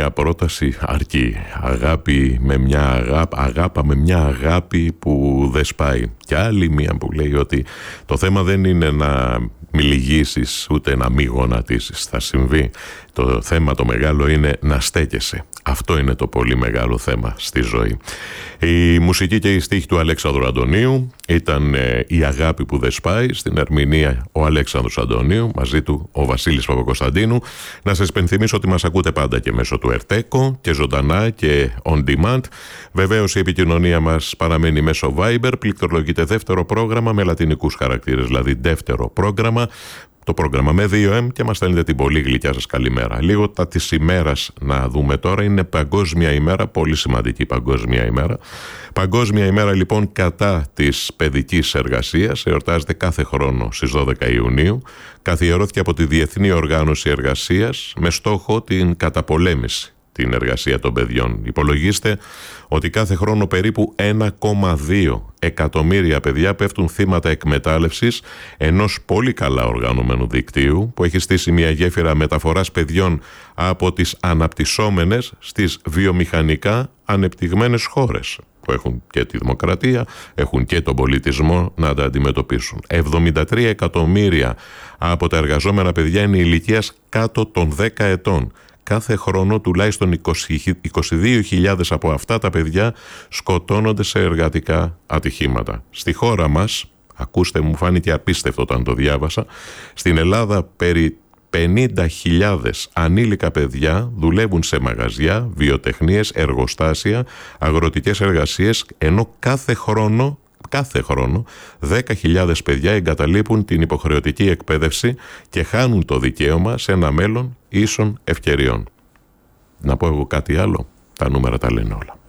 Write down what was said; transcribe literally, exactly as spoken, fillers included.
μία πρόταση αρκεί. Αγάπη με μια αγάπη, αγάπα με μια αγάπη που δεν σπάει. Και άλλη μία που λέει ότι το θέμα δεν είναι να μη λυγίσεις ούτε να μη γονατίσεις. Θα συμβεί. Το θέμα το μεγάλο είναι να στέκεσαι. Αυτό είναι το πολύ μεγάλο θέμα στη ζωή. Η μουσική και η στίχη του Αλέξανδρου Αντωνίου ήταν ε, η αγάπη που δεν σπάει. Στην ερμηνεία ο Αλέξανδρος Αντωνίου, μαζί του ο Βασίλης Παπακοσταντίνου. Να σας υπενθυμίσω ότι μας ακούτε πάντα και μέσω του Ερτέκο και ζωντανά και on demand. Βεβαίως η επικοινωνία μας παραμένει μέσω Viber. Πληκτρολογείται δεύτερο πρόγραμμα με λατινικούς χαρακτήρες, δηλαδή δεύτερο πρόγραμμα. Το πρόγραμμα με δύο εμ και μας στέλνετε την πολύ γλυκιά σας καλημέρα. Λίγο τα της ημέρας να δούμε τώρα. Είναι Παγκόσμια ημέρα, πολύ σημαντική Παγκόσμια ημέρα. Παγκόσμια ημέρα λοιπόν κατά της παιδικής εργασίας. Εορτάζεται κάθε χρόνο στις δώδεκα Ιουνίου. Καθιερώθηκε από τη Διεθνή Οργάνωση Εργασίας με στόχο την καταπολέμηση την εργασία των παιδιών. Υπολογίστε ότι κάθε χρόνο περίπου ένα κόμμα δύο εκατομμύρια παιδιά πέφτουν θύματα εκμετάλλευσης ενός πολύ καλά οργανωμένου δικτύου που έχει στήσει μια γέφυρα μεταφοράς παιδιών από τις αναπτυσσόμενες στις βιομηχανικά ανεπτυγμένες χώρες που έχουν και τη δημοκρατία, έχουν και τον πολιτισμό να τα αντιμετωπίσουν. εβδομήντα τρία εκατομμύρια από τα εργαζόμενα παιδιά είναι ηλικίας κάτω των δέκα ετών. Κάθε χρόνο τουλάχιστον είκοσι δύο χιλιάδες από αυτά τα παιδιά σκοτώνονται σε εργατικά ατυχήματα. Στη χώρα μας, ακούστε, μου φάνηκε απίστευτο όταν το διάβασα, στην Ελλάδα περί πενήντα χιλιάδες ανήλικα παιδιά δουλεύουν σε μαγαζιά, βιοτεχνίες, εργοστάσια, αγροτικές εργασίες, ενώ κάθε χρόνο Κάθε χρόνο δέκα χιλιάδες παιδιά εγκαταλείπουν την υποχρεωτική εκπαίδευση και χάνουν το δικαίωμα σε ένα μέλλον ίσων ευκαιριών. Να πω εγώ κάτι άλλο, τα νούμερα τα λένε όλα.